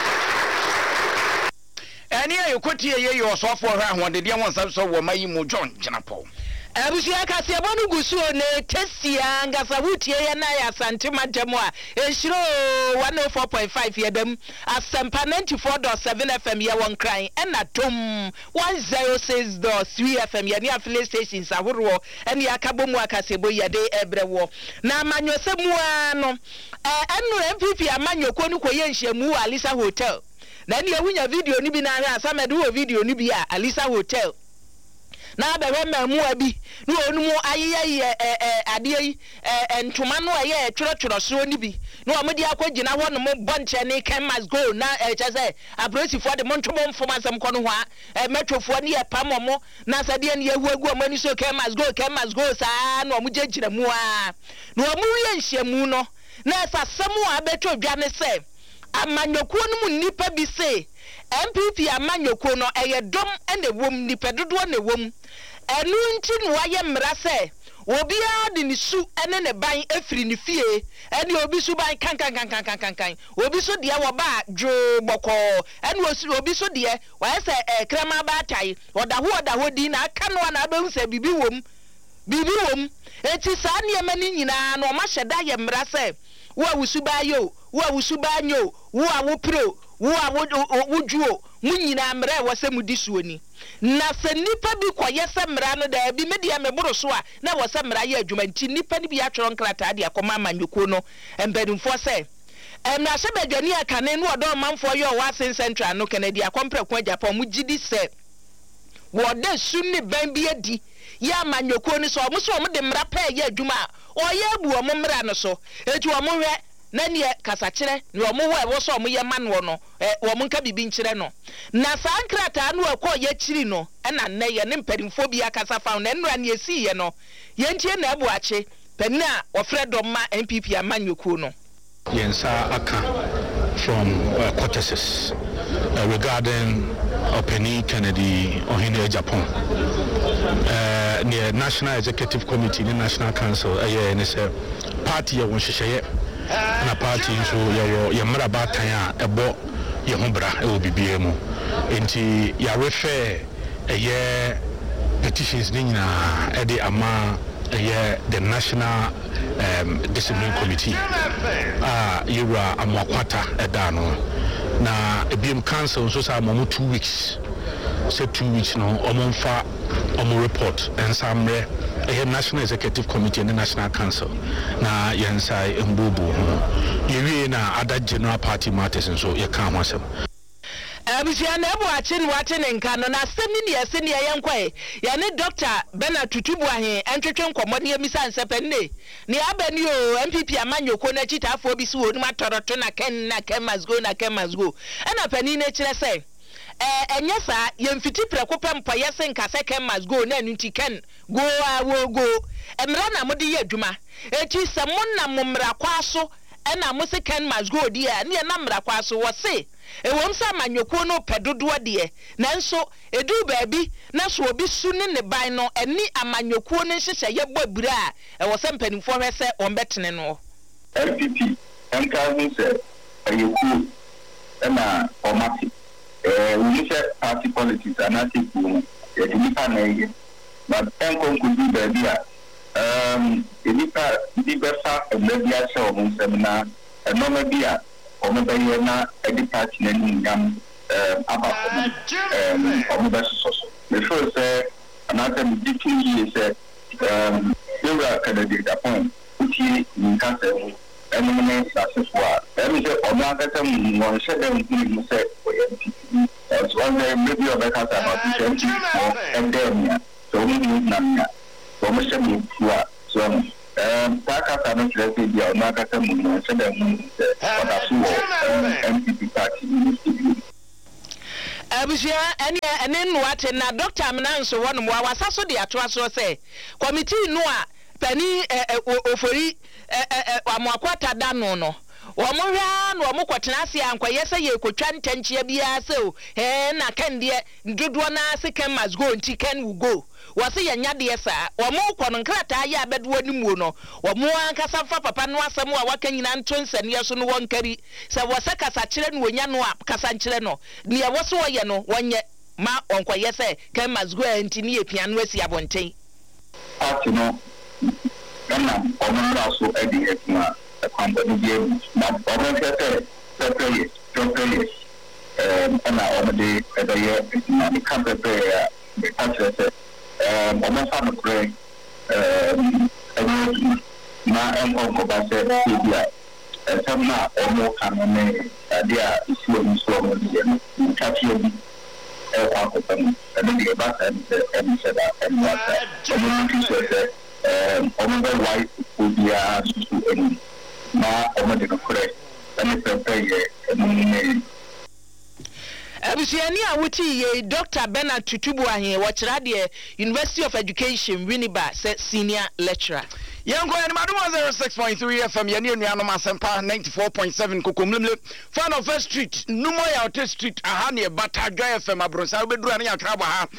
And here you could hear your software when the dear ones also were my John Janapo. Abusia kasia bonu gusuo ne tesia ngasa wutie ya na ya santima temwa enshiro one oh four point five yedam asempa ninety-four point seven F M ya won kran ena tom one oh six point three F M ya ni affiliate stations ahoro ene akabomu akasebo yede ebrewo na amanyosemu ano eh enu M P P amanyoko nu koye nhyiamu Alisa Hotel na ne awunya video ni bi na ha asamedu wo video ni bi a Alisa Hotel na bewe mamu abi no onu mu ayeye eh ade yi eh ntoma no aye tworo so ni bi no amudi akogina ho no mo bonche ne can must go na eh chese abresi for the montomo mfoma sam kono ho eh metwofo ne ye pamomo na sade ne yehu agu amani so can must go can must go sa no mo jejira mu a no mo ye nhyiamu no na sasemu abetwa dwa ne se amanyoku no mu nipa bi se M P P amanyoko no eye dom ene wom nipa dodo ne wom enu nti no waye mra se obi a de ni su ene ne ban efiri ni fie ene obi su ban kan kan kan kan kan kan obi so de wo ba dwo boko ene obi so de waye se e krema ba tai oda ho oda ho di na aka no na abehu se bibi wom bibi wom eti sa ne mani nyina no ma hyeda ye mra se wo awusu ba yo wo awusu ba nyo wo awo pro wo awujuo munyina mra wo se mudisuo ni na se nipa bi koye se mra no da bi media meboro so a na wo se mra ye adwuma nti nipa ni bi atworo nkrata de akoma amanyoko no embenumfo se em na se badwani akane no odo manfo ye o Wasen Central no Kennedy akomprekwa Japan mu gidi se wo de sunni ban bi adi ya amanyoko ni so mo so mo de mra pa ye adwuma o ye abu o mo mra no so eti o mo hwe na ne kasa kire ne omo ho e wo so omo ye manwo no eh wo mo nka bibi nkire no na sankrata no akọ ye kiri no e na ne ye ne mpadimfo bi akasa fa no enura ne esi ye no ye ntie na abu ache pemna ofredo ma M P P amanyoko no yensa aka from uh, cortesses uh, regarding Openi Kennedy Ohene Japan uh, near National Executive Committee the National Council uh, yeah, and it's a party ya won hyehyɛ na party nso yɛwɔ yɛmmara baatan a ɛbɔ yɛ ho bra ɛwɔ bibia mu enti ya refer ɛyɛ petitions ne nyinaa ɛde ama ɛyɛ the National um, Discipline Committee a yɛwura amoakwata ɛda no na ebiem council nso sa mo two weeks say two weeks no omo mfa omo report and samre a National Executive Committee and the National Council na yensai embubu yewie na other general party matters and so ye kan ho asem abusia na ebo ache ni wache ne nka no na asem ni ese ne ye nkwae ya ne Doctor Bernard Tutubu ahe entwetwe nkomo ne yemisa nsepenne ne abani o M P P amanyoko na chitafo bi si wonu matoroto na ken na ken must go na ken must go ana pani ne kire se eh enye sa yemfiti preko pempo yese nka se ken must go na nti ken go awo go emra na mode ye adwuma eti se monna momra kwaso ena mo se ken must go dia ne na mra kwaso wo se ewom sa manyoko no pedodo de nanso edu baabi na so obi su ne ne ban no eni amanyoko no hyehyɛ ye bobura e wo se mpanimfo hwɛ se on betene no L P P encouraging se ayoku na omati eh we say party politics and I think we the nipa na ye but enko kudu baabi a um the nipa the befa emebi a se o seminar enoma bi a omo baye na edi party na ni ngam um aba um omo ba so so me feel say another meeting is say um they were Kennedy Japan uti nka se enu ne asefo a emi say omo akata mu won hye dem ni say o ye P P as one day maybe oba kasa na ti twenty and then so we need na so mo say mu tua so um takata no kire se dia omo akata mu won hye dem mu oda so M P P party abusia ene ene no ate na Doctor Amnanso wonu mo awasaso de atoa so se committee no a pani ofori amoakwata da no no wɔn hwɛ no wɔn kɔtena ase ankɔyɛ sɛ yɛ kotwa ntɛnkyea biara sɛ o ɛɛ na kan deɛ dodoɔ na ase kan must go nti kan will go wɔse yɛ nyadeɛ saa wɔn kɔ no nkrataa yɛ abɛdoɔ ne muo no wɔn ankasa fa papa no asɛm a waka nyina nto nsɛneɛ so no wɔn kari sɛ wɔsɛ kasa kyerɛ no wɔnya no a kasa nkyerɛ no nea wɔso wɔyɛ no wɔnyɛ ma ɔnkɔyɛ sɛ kan must go nti ne yɛ pia no asi abɔnten ati no ɛna ɔmo mmra so ɛde ɛtuma ɛkwanbɔne bi abu na ɔmo nhwɛ sɛ pɛpɛyɛ pɛpɛyɛ ɛɛm ɛna ɔmo de ɛbɛyɛ ɛtuma ne ka pɛpɛyɛ a meka kyerɛ sɛ ɛɛm ɔmo nfa no korɛ ɛɛm ɛnyɛ adwuma na ɛnkɔ nkɔba sɛ ebi a ɛsɛm na ɔmo ka no ne adeɛ a esi ɔmo so ɔmo de yɛ no nkakyeɛ bi ɛkɔ akɔpɛ no ɛno deɛ ɛba saa ne sɛ ɛmo hyɛ da ɛmo asa ɔmo ti kyerɛ sɛ ɛɛm ɔmo bɛwae obiara soso anim na ɔmo de no korɛ ɛne pɛpɛyɛ ɛno ne abusuani a wuti ye Doctor Bernard Tutubu ahe wɔkyerɛ deɛ University of Education Winneba sɛ senior lecturer Yango and Madam zero six point three F M Yani Niano Masempa ninety-four point seven Kokomlimle Fan of First Street Numoya Hotel Street Ahani Bata Joy F M Abrosa Bedruani Akraba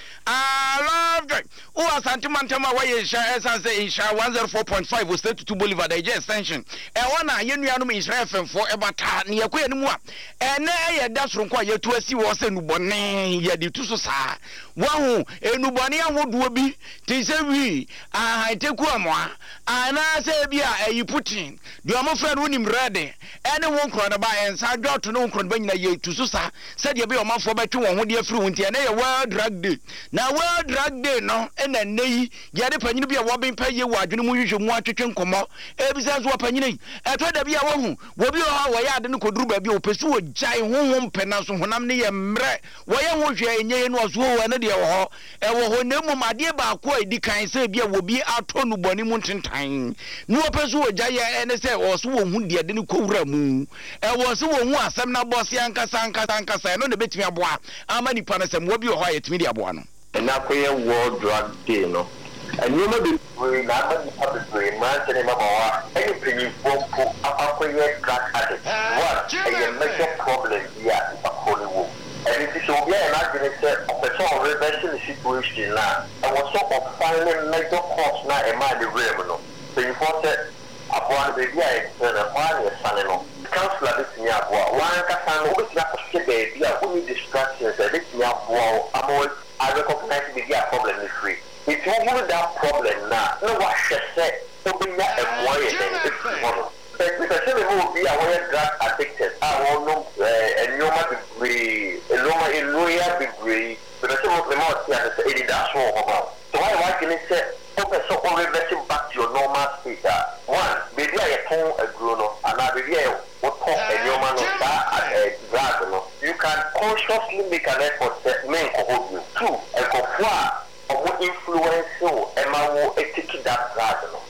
I love it. Who are Santimantama Way Isha say Isha one oh four point five was to Boulevard J extension and one Yaniano is F M for Ebata Niakwe Nua and nay that's from Quay to see was a Nubone Yadi Tusa one Nubania would be Tisewi I take one more. Ana say bia e you putin do am friend wonim ready ene won kro na ba en sa dwot no kro ba nyina ye tu so sa said ye be o manfo ba twe won ho de afiri won tie na ye world drug day na world drug day no ena nei ye de panyini bia wo ben pa ye wo adwene mu hwehwe mu atwetwe nkomo e bi sense wo panyini e to da bia wo hu wo bi o wo ya ade no koduru ba bia o pesu wo jai honhom pena so honam ne ye mre wo ye ho hwe enye no so wo na de wo ho e wo ho na mum ade ba ko edi kan se bia wo bi ato no boni mu ntentan no pesu wo jai ene se wo so wo hu de de no kowura mu e wo so wo hu asem na boss yankasa ankasa ankasa no ne betimi aboa ama nipa na sem wo bi o ho ayetimi de aboa no na koye world drug day no anyoma be we na ma nipa be man tene ma bawa any penny pompo akoye drug addict what a major problem here in Hollywood. And it is so yeah, and I didn't say of the sort of reversing situation now. I was sort of finding major costs now in my revenue. So you thought that upon the idea and a one year son councillor this year, one can always have to say baby, I only distractions that this year, I'm always I recognize the idea problem is free. If you want that problem now, no what she said, open that and why it's one. But because we will be aware drug addicted, I will know a normal degree, a normal a lawyer degree, but some of them are here to say that's all about. So why can it say, okay, so all reversing back to your normal state? One, maybe I phone a grown up, and I maybe I will talk a normal that drug. You can consciously make an effort that may hold you. Two, a cofoa or influence you, and I will take that drug.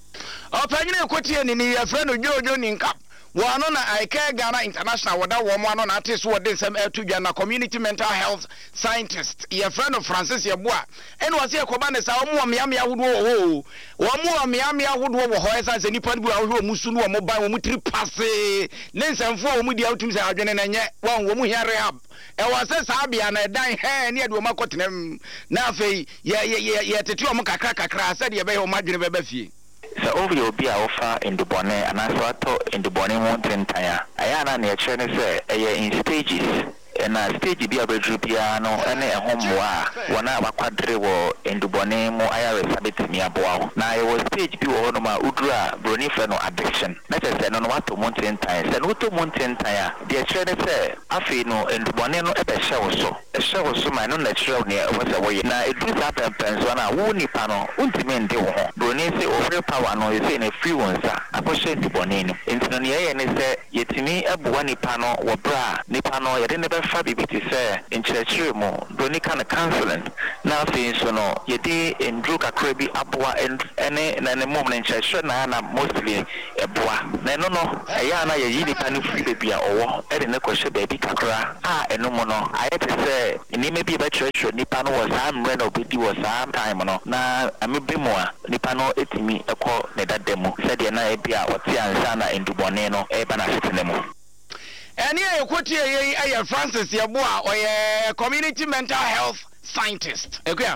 Opanyine kotie ni ni friend Jojo Ninka wano na Ike Ghana International wada wo mo ano na ate so wode nsem atudwa na community mental health scientist ye friend of Francis Yeboa ene wase ekoba ne sa wo mo amia ahodo wo wo mo amia ahodo wo ho esa se nipa bu ahwo musu no wo ban wo tri passe ne nsamfo wo mu di autum se adwene na nye wo wo mu hia rehab e wase sa bia na dan he ne ade wo makotenem na afei ye ye ye tete wo kakra kakra se de be ho madwene be ba fie. So over your be offer in the bonnet and I saw in the bonnet mountain tire. I am an action say in stages and a stage be a bedroom piano and a home one hour quadrivo in the bonnet more I sabit me a bow. Now I was stage be on my udra bronifano addiction. Let us say on what to mountain tires and what to mountain tire. The action say Afino in the bonnet no a show so a show so my non natural near was away. Now it does happen pensona woony panel ultimate de Bronese over power no is in a few ones. I push into bonnet. In Sonia and is yetini a buani panel or bra nipano, you didn't yɛfa bibi te sɛ nkyerɛkyerɛ mu broni ka no counseling na afei nso no yɛde nduro kakra bi aboa ɛne na ne mom no nkyerɛkyerɛ na na mostly ɛboa na ɛno no ɛyɛ na yɛyi nipa no firi baabi a ɔwɔ ɛde ne kɔhyɛ baabi kakra a ɛno mu no ayɛ te sɛ nneɛma bi bɛkyerɛkyerɛ nipa no wɔ saa mmerɛ na obɛdi wɔ saa time no na amebe mu a nipa no ɛtumi ɛkɔ ne dada mu sɛdeɛ na ebi a wɔte ansa na ndubɔne no ɛba na setene mu ɛne yɛ kotie yɛ ɛyɛ Francis Yeboa ɔyɛ community mental health scientist ekua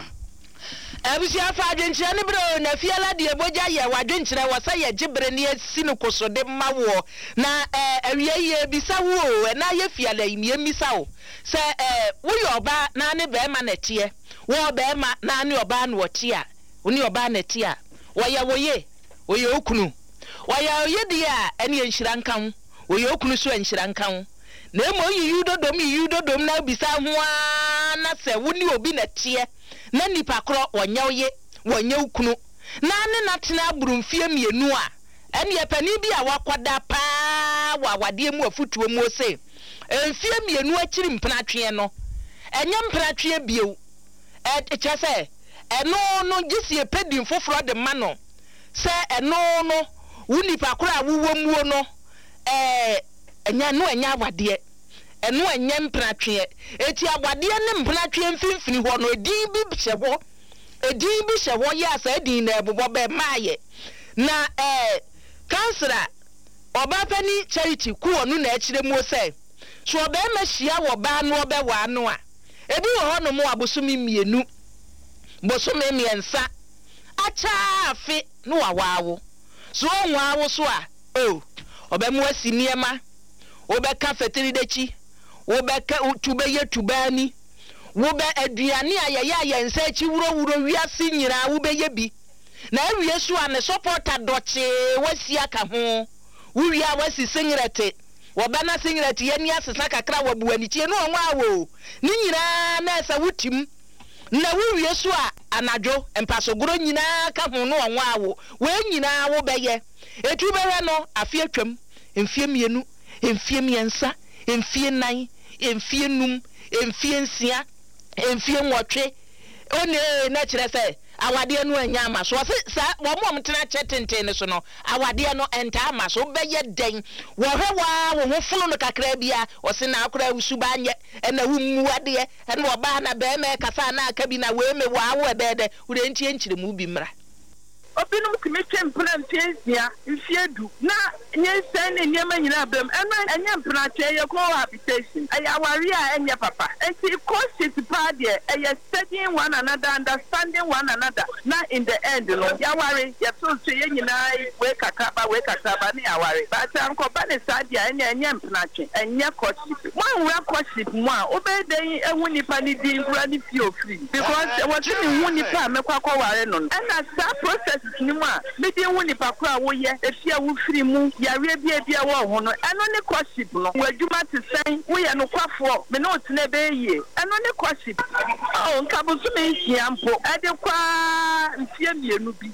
Abusia fa adwenkyerɛ ne bro na fiala de ebogya yɛ wadwenkyerɛ wɔ sɛ yɛ gyebre ne asi no kosode ma wo na eh awie yɛ bisa wo na yɛ fiala yi ne misa wo sɛ eh wo yɛ oba na ne be ma na tie wo be ma na ne oba na wɔte a wo ne oba na tie a wo yɛ wo ye wo yɛ okunu wo yɛ wo ye de a ɛne nhyira nkan wo yɛ okunu so nhyira nkan na emo yi yudodom yi yudodom na bisa ho a na sɛ wo ne obi na tie na nipa kro wonye ye wonye ukunu na ne natena burumfie mienu a ene ye pani bi a wakwada pa wa wade mu afutuo mu ose enfie mienu akiri mpratwe no enye mpratwe bieu e kyese eno no gisie pedin foforo de ma no se eno no wo nipa kro a wuwo muo no eh enya no enya wade enu enye mpratwe eti agwade ne mpratwe mfimfini ho no edin bi hyeho edin bi hyeho ya asa edin na ebobɔ be maaye na eh kansera obapani charity ku onu na akire mu se so oba ma hia wo ba no oba wa no a ebi wo ho no mo abosumi mienu bosumi miensa acha afi no wa wawo so onwa wo so a oh oba mu asiniema oba ka fetiri dechi wo beka tube ye tubani wo be aduane a ye ya nsa chi wuro wuro wiase nyira wo be ye bi na awie so a ne supporter doche wasi aka ho wo wia wasi singirete wo ba na singirete ye ni asesa kakra wo buani chie no onwa wo ni nyira na esa wutim na wo wie so a anadwo empasogoro nyina ka ho no onwa wo we nyina wo be ye etu be we no afi atwam emfie mienu emfie miensa emfie nan emfie num emfie nsia emfie nwotwe one na kire se awade no anya ama so se sa wo mom tena chetenten so no awade no enta ama so beye den wo hwewa wo ho funu no kakra bia o se na akora usuba anye na wummu ade e na oba na be me kasa na aka bi na we me wa wo ebede wo entie nkyire mu bi mra obinum kimi twempena mfiesia mfiedu na nyensen ne nyema nyina abram ena enye mpena tweye ko habitation aya wari a enye papa enti course pade eye studying one another understanding one another na in the end no ya wari ya so so ye nyina we kakaba we kakaba ne ya wari but anko ba ne sadia enye enye mpena twe enye course one we course mu a obeden ehu nipa ni din kura ni fie ofri because what ni hu nipa mekwa kwa wari no ena sa process kinima mede hu nipa kura wo ye efia wo firi mu yare bia bia wo ho no eno ne course no wadwuma te sen wo ye no kwafo me no tene be yie eno ne course oh nkabusu me hia mpo ade kwa mfie mienu bi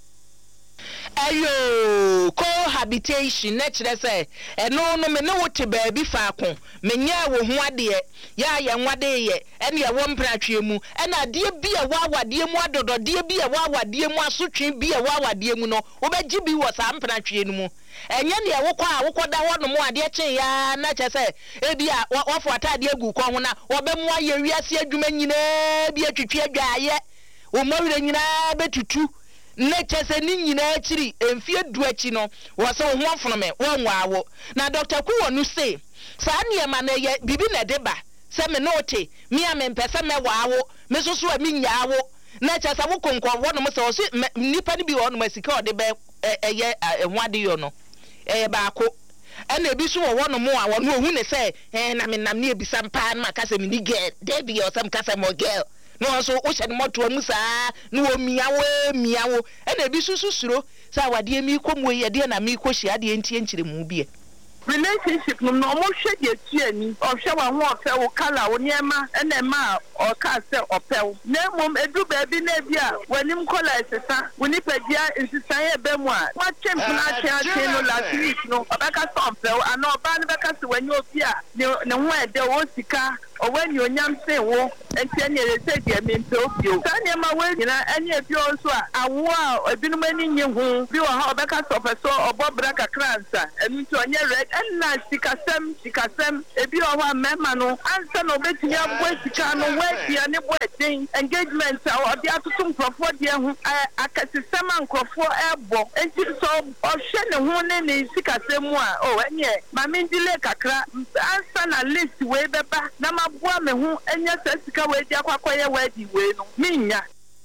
ayo cohabitation na kire se eno no me ne wote ba bi faako me nya wo ho ade ya ya nwade ye ene ye wo mpratwe mu ena ade bi e wa awade mu adodo de bi e wa awade mu asotwe bi e wa awade mu no wo beji bi wo sa mpratwe no mu enye ne ye wo kwa wo koda ho no mu ade kyen ya na kire se e bi a wofo atade agu ko ho na wo be mu aye wiase adwuma nyina bi atwetwe adwaye wo mawire nyina betutu ne chese ni nyina akiri emfie du achi no wo se ho afonome wo nwawo na Doctor Kuwonu say sa niema na ye bibi na deba se me note mi a me mpese me waawo me soso a mi nyaawo na chese wo konkon wo no se wo se nipa ni bi wo no masika ode be eye ho ade yo no eh ba ko ena ebi so wo no mo a wo no ohu ne se eh na me nam ne ebisa mpa na makase me ni girl dey be or some kase mo girl no so o hye moto mu saa no o miawo miawo ena ebi susu suro sa wade mi komo ye de na mi ko hye ade entie nkyire mu bie relationship no no mo hwe de tuani ohwe wa ho ofe wo kala wo niema ene ma o ka se opew na mom edu ba bi na bia wanim kola esesa woni padia insisan e be mu a wa twem na tia tia no last week no obeka so opew ana oba ne beka se wani obi a ne ho ede wo sika o wani onyam se wo enti ne rese de me mpe obi o ka ne ma we nyina ene ebi o so a awo a ebinum ani nye ho bi wa ha obeka so opeso obobra kakransa enu to onye red na sikasem sikasem ebi owa mema no ansa no betumi abɔ sika no wadi ane bɔ den engagement a ɔde atoto nkrɔfo de ho akasesem nkrɔfo ɛbɔ enti so ɔhwɛ ne ho ne ne sikasem mu a o enye mame ndile kakra ansa na list we beba na maboa me ho enya sika we di akwakoye wadi we no minya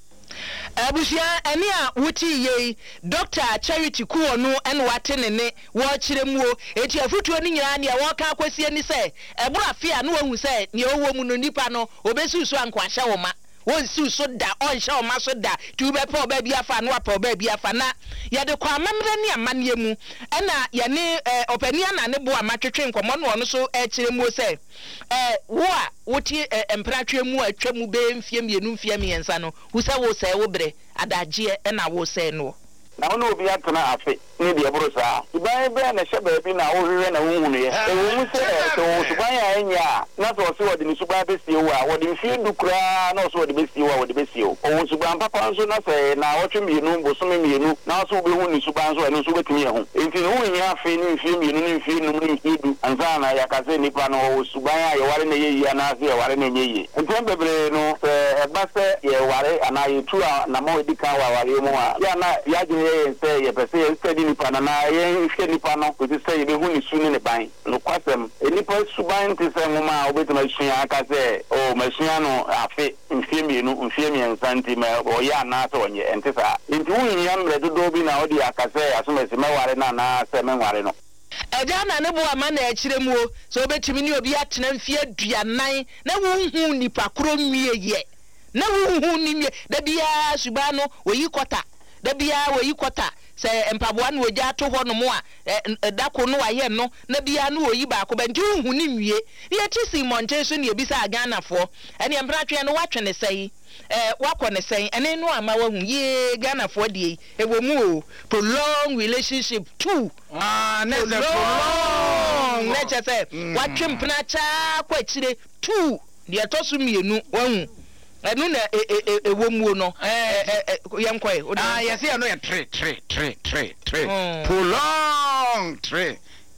abusia ene a wuti ye Doctor Charity Kuonu ene wate ne ne wo kyeremu eti afutuo ni nyina ne wo ka akwasi ani se ebura afia na wahu se ne owo mu no nipa no obesusu ankwahye wo ma won susu da on hye wo ma so da tu be pa oba bi afa no apa oba bi afa na ye de kwa mamre ne amane mu ena ye ne opania na ne bo amatwetwe nkomo no no so e kyeremu se eh wo a woti empratwe mu atwa mu be mfie mienu mfie miensa no wo se wo se wo bre adagye ena wo se no na ono obi atena afi ni de bro sa iban be na hye ba bi na wo hwehwe na wo hunu ye e wo mu se so suban ya enya na so so wode ni suban be sie wo a wode mfie dukura na so wode be sie wo wode be sie wo o suban papa nso na se na wotwe mienu bosome mienu na so be hu ni suban so eno so betumi ye hu enti no wo nya afi ni mfie mienu ni mfie num ni mfie du anza na ya ka se nipa no wo suban ya ye ware na ye yi na se ye ware na ye yi enti bebre no e ba se ye ware ana ye tu na mo edika wa ware mu a ya na ya ye say ye pese ye study ni pana na ye hwe ni pana ko ti say ye be hu ni su ni ne ban no kwasem enipa suban ti say ngoma obetuma hwia aka say o mahwia no afi mfie mienu mfie miensa nti ma o ya na so onye enti sa enti hu nya mre dodo bi na odi aka say asomesi meware na na say menware no eja na ne bo ama na akiremu o so obetumi ni obi atena mfie aduanan na wo hu nipa kro mie ye na wo hu ni mie da bia suban no oyi kota da bia we yikota se empaboa no ogya to ho no mo a dako no waye no na bia no oyi ba ko banji hu ni nwie ye tisi monte so ne ebisa aganafo ene empratwe no watwe ne sei eh wakọ ne sei ene no ama wa hu ye ganafo de e wo mu o prolong relationship two ah ne se prolong ne che se watwe mpna cha kwa chire two de to so mienu wa hu enu na ewo mu no eh yenkoi ah yes ya no ya tre tre tre tre tre prolong tre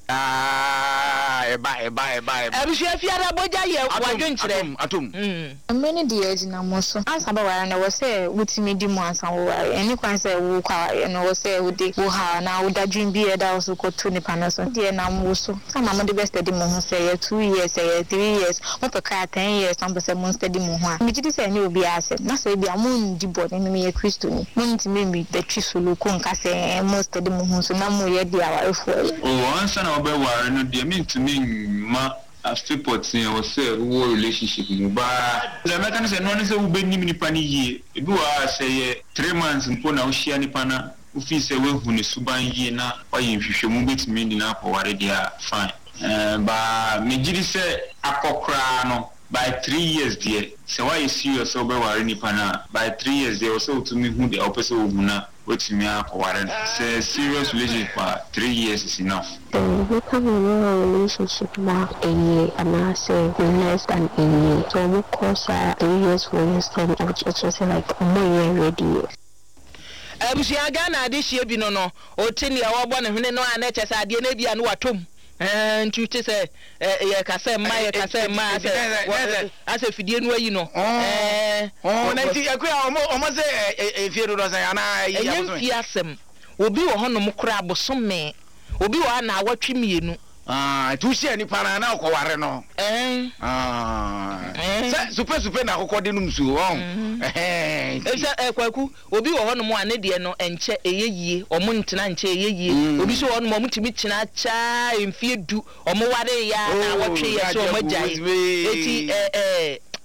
ah eba eba eba eba abisha fiara boja ye wadwen kire atom many days na moso ansa ba wara na wo se wutimi di mu ansa wo wara eni kwan se wo kwa no wo se wo de wo ha na wo da dream bi e da so ko to ni panaso de na mo so sama mo de best di mo ho se ye two years ye three years mo pe ka ten years am se mo study mo ho a mi gidi se ni obi ase na so bi amun di bo ni mi ye Kristo ni mo ntimi mi de twi solo ko nka se mo study mo ho so na mo ye di aware fo o ansa na obe ware no de mi ntimi ma astipot se o se wo relationship mu ba le meka se no ne se wo benim ni pani yie ebi wa se ye three months mpo na wo hia ni pana wo fi se we hu ni suban yie na wa ye hwehwe mu betimi ni na ko ware dia fine eh ba me gidi se akokra no by three years there se wa ye serious so be ware ni pana by three years there so to me hu de opese wo hu na wetimi akoware say serious relationship for three years is enough. We come in a relationship now a year and I say less than a year. So we course uh, three years for instance which is just like more year ready. Abusia Ghana this year bi no no o tini a wo bo ne hwene no anache sa ade na bia no watom eh ntuche se ye kase ma ye kase ma ase ase fidie no ayi no eh oh na ti akua omo omo se efie do do se ana yi abuso ye asem obi wo hono mo kura abosome obi wo na awatwe mienu ah tuhia ni para na okoware no eh ah se super super na akokode no msu ho eh eh kwaku obi wo hono mo ane de no enche eyeyie omo ntena nche eyeyie obi so hono mo mutimi kina cha emfie du omo ware ya na awatwe ye so omo jai eti eh eh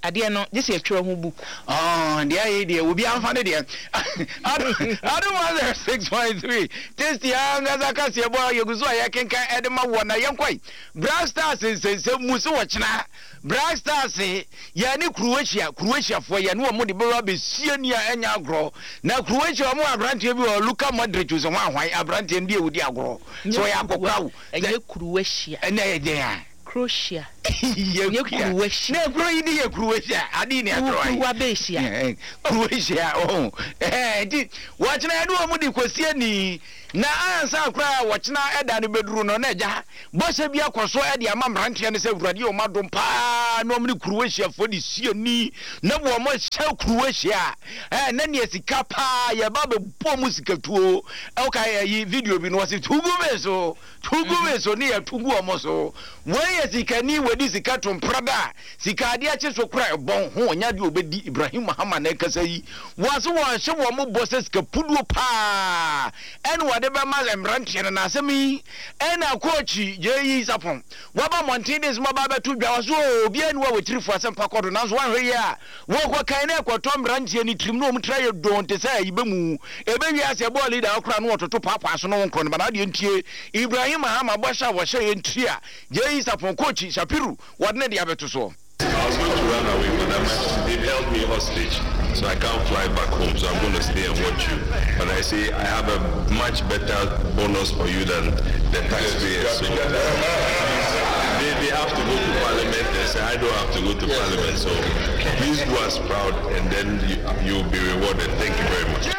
ade no je se atwa ho book oh dia ye dia obi amfa ne dia adu mother six point three test ya ngaza ka se bo yeguzo ya kenkan edema wo na yenkoi Black Stars sense musu wo chena Black Stars ya ni Croatia Croatia fo ya ni wo de bewa be sie ni a enya agro na Croatia mo abrante bi o Luka Modric so hwan hwan abrante ndi ewudi agro so ya kokwawo enye Croatia ena ye dia Croatia ye Croatia na Croatia idi ye Croatia adi ni atro ai Croatia Croatia oh eh di wachina ya do mo di kosie ni na ansa akra wachina eda ne beduru no na eja bose bia koso ede ama mrantie ne se wurade o madom pa no mo Croatia fo di sie ni na bo mo che Croatia eh na ne sika pa ya ba be bo mu sika tuo e ka yi video bi no wase tugu meso tugu meso ni ya tugu o mo so we sika ni wedi sika tom prada sika ade ache so kra bon ho nya de obedi Ibrahim Muhammad na kasa yi waso wo hye wo mo bose sika puduo pa en wade be ma emrantie na asemi en akochi jeyi sapon waba montines mo ba betu dwa waso obi anu wa wetiri asem pakodo na so wan hwe ya wo ko kan na ekoto emrantie ni trim no mo tra ye don te say ibe mu ebe wi ase ball leader okra no ototo papa so no nkro no ba na de ntie Ibrahim Muhammad bosha wo hye ye ntia jeyi sapon coach Shapiru what ne dia beto so I was going to run away, but they held me hostage, so I can't fly back home. So I'm going to stay and watch you. But I say I have a much better bonus for you than the taxpayers. So they, they have to go to Parliament. They say I don't have to go to Parliament. So please do us proud, and then you you'll be rewarded. Thank you very much.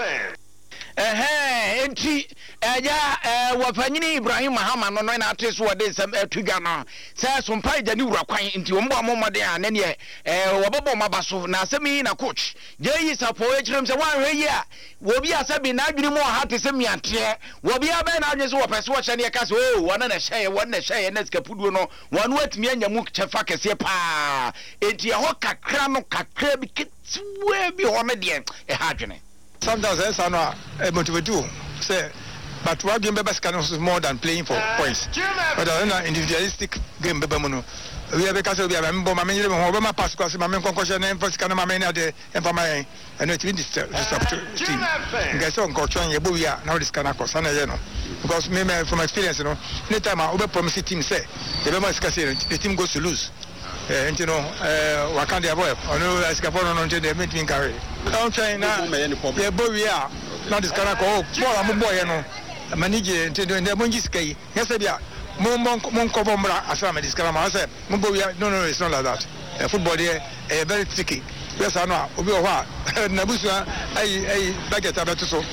Eh enti eja eh wafanyini Ibrahim Muhammad no no na ateso wode sem etugwa no say so mpa eja ni wura kwan enti wo mbo amomode a ne ne eh wobobo mabaso na asemi na coach je yi sapo echirem se wan hwe yi a wo bi asabi na adwini mo ha te se miante wo bi aba na adwini so wo pese wo hye ne ka se o wona na hye wona hye na skapuduo no wonu atimi anya mu chefa kese pa enti e ho kakra no kakra bi kitwe bi ho me de e ha adwini. Sometimes I say no motivate you say but what game best can is more than playing for points but an individualistic game bebe no we have because we have mbo mama nyere mo be ma pass kwase mama nkonkoshe na emphasis kana mama na de empama yen and it mean this team guys on coach ye bo we are now this kana kosa na ye no because me from experience no anytime I over promise team say the be the team goes to lose eh you know eh wakanda boy ono askapo no no de meet me carry don't try na ye bo we are now this kana ko ball am boy no manage into the money sky yes bia mon mon ko bomra asama this kana ma say mo bo we no no it's not like that uh, football there uh, very tricky yes I know obi o ha na busu ai ai budget abeto so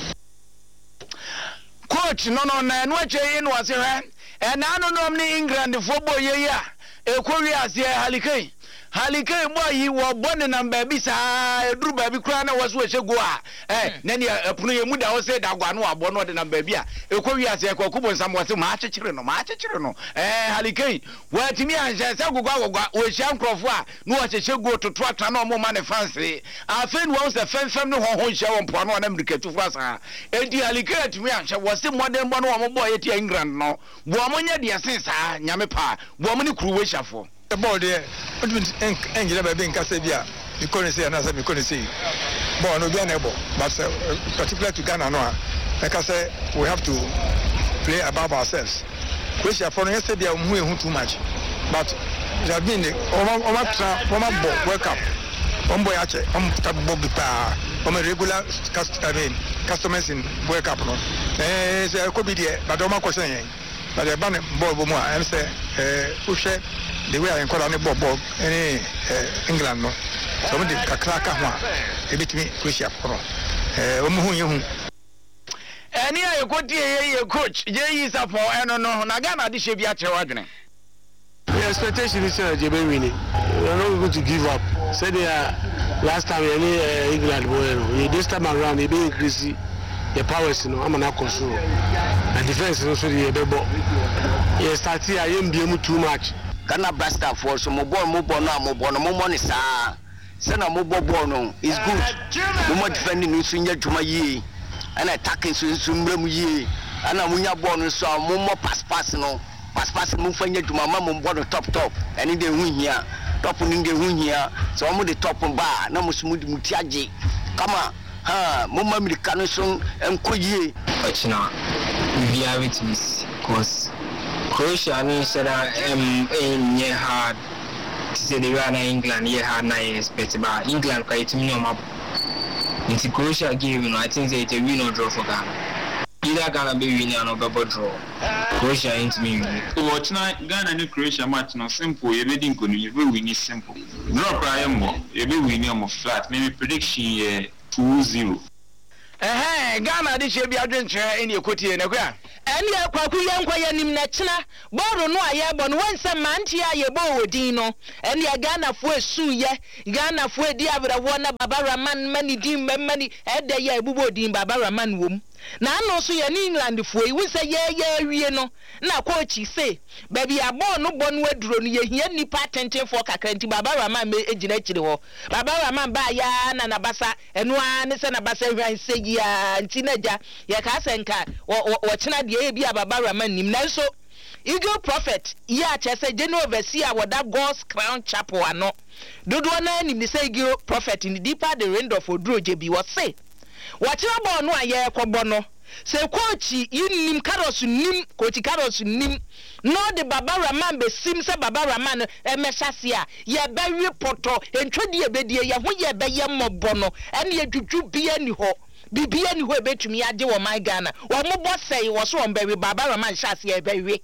coach no no na no ache yin was he e na no no ni England football ye ya e ko wi ase halikai halikai boy yi wo bone number bi sa eduru ba bi kura na waso ehye go a eh na ne apunu ye mu da wo se da gwa no abo no de number bi a e ko wi ase ko kubo nsam wo se ma achechire no ma achechire no eh halikai wa timi anje se gugwa gugwa wo hia nkrofo a no wo chechye go toto ata na mo ma ne fancy afen wo se fenfem no ho ho hia wo mpo no na mrikatu frasa edi halikai timi anje wo se modern bo no wo boy eti England no bo mo nya de ase sa nyame pa bo mo ni Croatia fo the ball there what mean engine be bin kase bia you couldn't say another me couldn't say ball no be enable but uh, particular to Ghana no like I say we have to play above ourselves Croatia for no say bia mu ehun too much but they have been over over over ball World Cup on boy ache on tap ball bi pa on regular I mean customers in World Cup no eh say ko bi there but o ma question yen but the ban ball bo mu a em say eh uhwe the way I call on the ball ball any England no so we the kakra ka ho a e bitimi Croatia pro eh o mu hu ye hu eni ayo koti ye coach je yi sapo eno no na Ghana de hye bi a che wadwene the expectation is that they be winning we are not going to give up said they are last time any uh, England boy this time around they be increase the powers no am na control and defense no so they be bo ye start here yem bi mu too much Ghana Blaster for so mo ball mo ball no mo ball no mo money sa say na mo ball no is good mo mo defending no so nya dwuma yi and attacking so so mbrem yi ana mo nya ball no so mo mo pass pass no pass pass mo fanya dwuma ma mo ball no top top and dey win here top no nge hu hia so omo de top ba na mo sumu di mutiaje kama ha mo ma America no so enkoyie ochina via witness cause Croatia no said um in ye hard to say the run England ye hard na expect about England quite minimum it's Croatia game you know I think it's a win or draw for Ghana either Ghana be winning or double draw Croatia ain't me so watch na Ghana and Croatia match no simple you ready ko you be win simple draw prior mo you be win am flat maybe prediction yeah two zero eh Ghana de che bia dwenche ene ekotie ne kwa ene akwaku yenkwa yanim na china boro no aye bo no wonse manti aye bo wodin no ene Ghana fo esu ye Ghana fo edi abrawo na Baba Rahman mani din mani ede ye ebubo din Baba Rahman wom na no so ye ni England fo yi wose ye ye wie no na coach say baby abo no bo no aduro no ye hia nipa tenten fo kakra nti Baba Rahman me ejina chire ho Baba Rahman ba ya na na basa eno a ne se na basa hwan se ya nti na ja ye ka senka wo china de e bia Baba Rahman nim na so Eagle Prophet ya chese general overseer woda God's Crown Chapel ano dodo na nim se Eagle Prophet in deeper the range of oduro je bi wo say wachira bo no aye kwbo no se coach yinim Carlos nim coach Carlos nim no de Baba Rahman be sim se Baba Rahman e mehase a ye be reporto entwodi e bedie ye ho ye be ye mobo no ene ye dwudwu bia ni ho bibia ni ho e betumi ade wo my Ghana wo mo bo sei wo so on be Baba Rahman shase e be we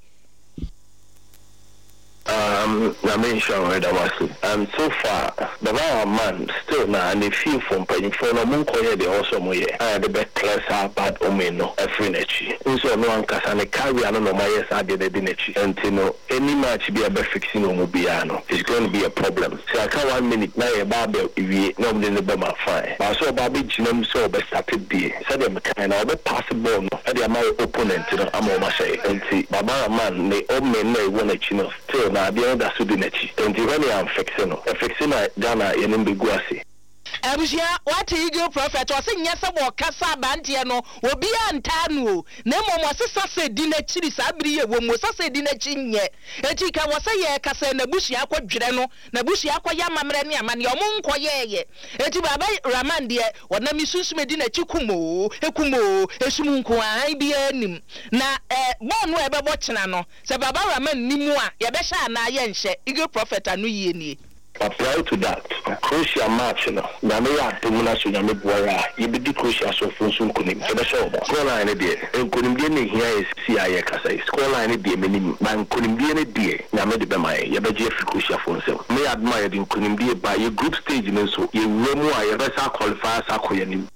Um, I mean, sure, that was um, so far, the man still now, and if you from paying for no money, they also more. I had the best class, bad omeno, a frinechi. So no one can carry on no my yes, I did a dinechi. And you know, any match be a best fixing on Mubiano. It's going to be a problem. So I can't one minute now, a barber, if we know the Bama fine. But so Bobby Jinum so best started be. So they kind of the possible, and they are my opponent, you know, I'm on my say. And see, Baba man, they all men, they want to chino still. Na bia da so di nachi enti when am fixing no fixing na Ghana ye no begu ase abusia what Eagle Prophet o se nyese bo kasa bantie no obi antanu na momo sesa se di na chiri sabri ye wo mo sesa di na chinye eti ka wo se ye kasa na busia akwadwere no na busia akoya mamre ne amane o mo nkoye ye eti Baba Rahman de wona misusu me di na chikumo ekumo esum nko an bia nim na eh bo no ebe bo chena no se Baba Rahman nimu a ye be sha na ye nhye Eagle Prophet anu yie nie. Prior to that, crucial match, you know, Namia, Tumuna, Sunami Buara, you be crucial so for soon kunim. So the show, Scoreline a day, and couldn't be any here is C I A Casa, Scoreline a day, meaning man couldn't be any day, Namedi Bemai, Yabaji crucial for himself. May admire him couldn't be by your group stage, and so you remo, I ever saw qualifiers, Akoyanim.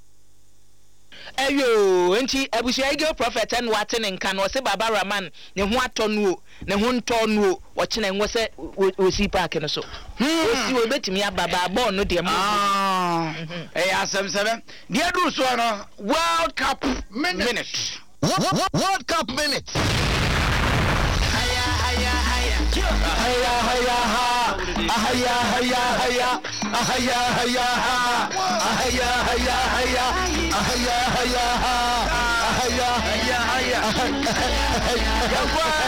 Ayo enti abusia Eagle Prophet and waten nka no se Baba Rahman ne ho atonu ne ho ntonu wo kene nwo se osi park no so osi we betimi ababa ball no de mo ah eh asem sebe de adu so no World Cup minute World Cup minute haya haya haya haya haya ha haya haya haya haya haya ha haya haya haya haya haya ha haya haya haya